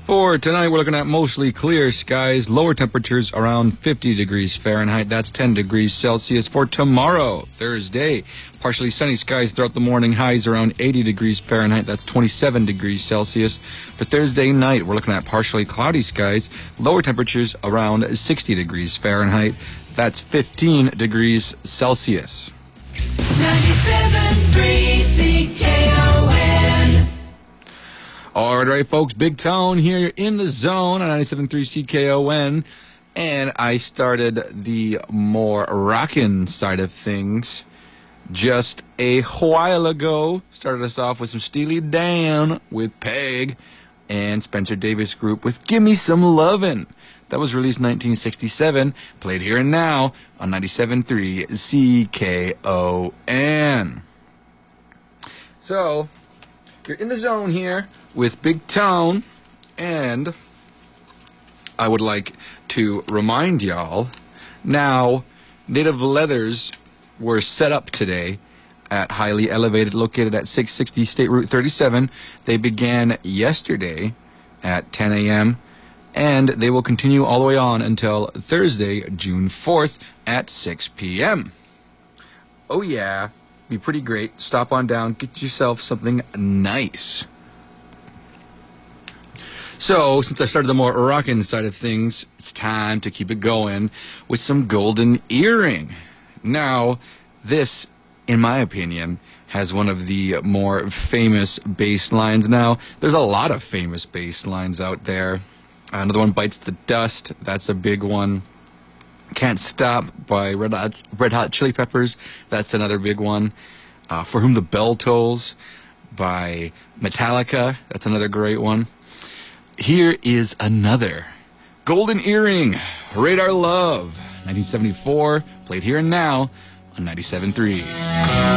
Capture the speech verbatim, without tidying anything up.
For tonight, we're looking at mostly clear skies, lower temperatures around fifty degrees Fahrenheit. That's ten degrees Celsius. For tomorrow, Thursday, partially sunny skies throughout the morning, highs around eighty degrees Fahrenheit. That's twenty-seven degrees Celsius. For Thursday night, we're looking at partially cloudy skies, lower temperatures around sixty degrees Fahrenheit. That's fifteen degrees Celsius. ninety-seven point three C K O N. All right, all right, folks, Big Tone here in the zone on ninety-seven point three C K O N. And I started the more rockin' side of things just a while ago. Started us off with some Steely Dan with Peg and Spencer Davis Group with Gimme Some Lovin'. That was released in nineteen sixty-seven, played here and now on ninety-seven point three C K O N. So, you're in the zone here with Big Tone, and I would like to remind y'all, now, Native Leathers were set up today at Highly Elevated, located at six sixty State Route thirty-seven. They began yesterday at ten A M, and they will continue all the way on until Thursday, June fourth at six P M Oh yeah, be pretty great. Stop on down, get yourself something nice. So, since I started the more rockin' side of things, it's time to keep it going with some Golden Earring. Now, this, in my opinion, has one of the more famous bass lines. Now, there's a lot of famous bass lines out there. Another one, Bites the Dust. That's a big one. Can't Stop by Red Hot, Red Hot Chili Peppers. That's another big one. Uh, For Whom the Bell Tolls by Metallica. That's another great one. Here is another. Golden Earring, Radar Love, nineteen seventy-four, played here and now on ninety-seven point three.